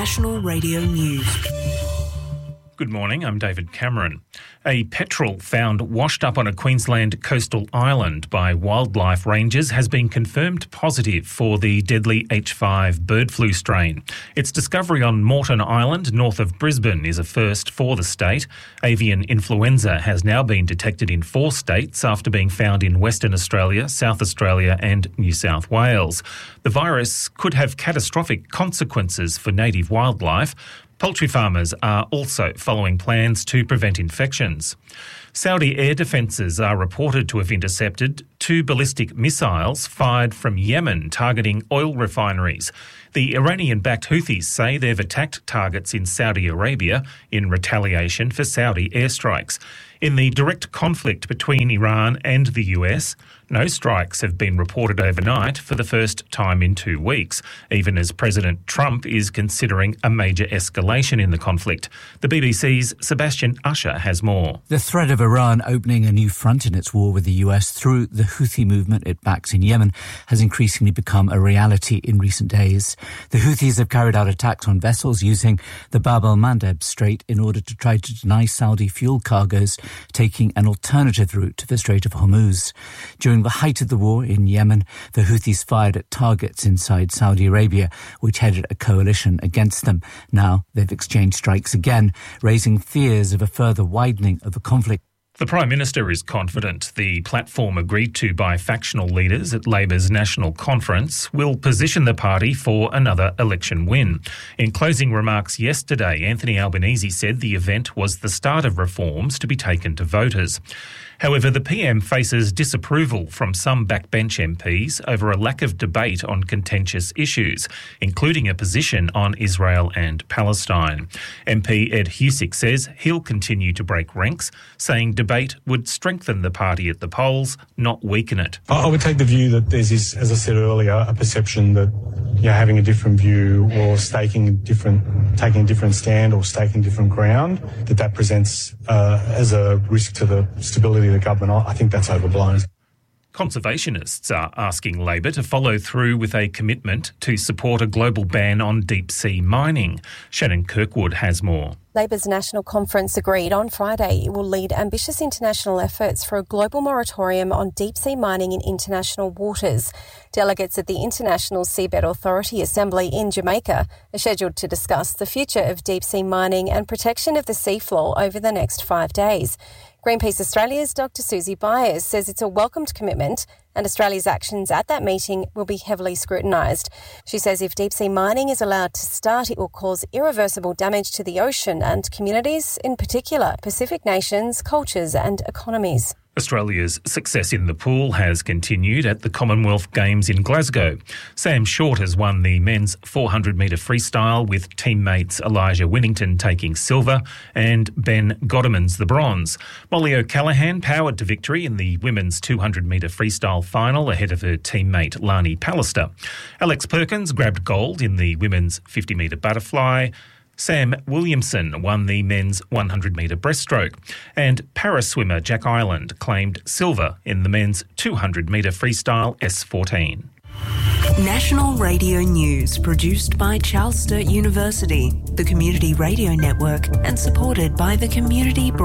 National Radio News. Good morning, I'm David Cameron. A petrel found washed up on a Queensland coastal island by wildlife rangers has been confirmed positive for the deadly H5 bird flu strain. Its discovery on Moreton Island, north of Brisbane, is a first for the state. Avian influenza has now been detected in 4 states after being found in Western Australia, South Australia and New South Wales. The virus could have catastrophic consequences for native wildlife. Poultry farmers are also following plans to prevent infections. Saudi air defences are reported to have intercepted 2 ballistic missiles fired from Yemen targeting oil refineries. The Iranian-backed Houthis say they've attacked targets in Saudi Arabia in retaliation for Saudi airstrikes. In the direct conflict between Iran and the US, no strikes have been reported overnight for the first time in 2 weeks, even as President Trump is considering a major escalation in the conflict. The BBC's Sebastian Usher has more. The threat of Iran opening a new front in its war with the US through the Houthi movement it backs in Yemen has increasingly become a reality in recent days. The Houthis have carried out attacks on vessels using the Bab el-Mandeb Strait in order to try to deny Saudi fuel cargoes taking an alternative route to the Strait of Hormuz. During the height of the war in Yemen, the Houthis fired at targets inside Saudi Arabia, which headed a coalition against them. Now they've exchanged strikes again, raising fears of a further widening of the conflict. The Prime Minister is confident the platform agreed to by factional leaders at Labor's National Conference will position the party for another election win. In closing remarks yesterday, Anthony Albanese said the event was the start of reforms to be taken to voters. However, the PM faces disapproval from some backbench MPs over a lack of debate on contentious issues, including a position on Israel and Palestine. MP Ed Husick says he'll continue to break ranks, saying debate would strengthen the party at the polls, not weaken it. I would take the view that there's this, as I said earlier, a perception that having a different view or taking a different stand or staking different ground, that presents as a risk to the stability of the government. I think that's overblown. Conservationists are asking Labor to follow through with a commitment to support a global ban on deep-sea mining. Shannon Kirkwood has more. Labor's National Conference agreed on Friday it will lead ambitious international efforts for a global moratorium on deep-sea mining in international waters. Delegates at the International Seabed Authority Assembly in Jamaica are scheduled to discuss the future of deep-sea mining and protection of the seafloor over the next 5 days. Greenpeace Australia's Dr Susie Byers says it's a welcomed commitment and Australia's actions at that meeting will be heavily scrutinised. She says if deep-sea mining is allowed to start, it will cause irreversible damage to the ocean and communities, in particular Pacific nations, cultures and economies. Australia's success in the pool has continued at the Commonwealth Games in Glasgow. Sam Short has won the men's 400-metre freestyle with teammates Elijah Winnington taking silver and Ben Godemans the bronze. Molly O'Callaghan powered to victory in the women's 200-metre freestyle final ahead of her teammate Lani Pallister. Alex Perkins grabbed gold in the women's 50-metre butterfly. Sam Williamson won the men's 100-metre breaststroke, and para-swimmer Jack Ireland claimed silver in the men's 200-metre freestyle S14. National Radio News, produced by Charles Sturt University, the Community Radio Network, and supported by the Community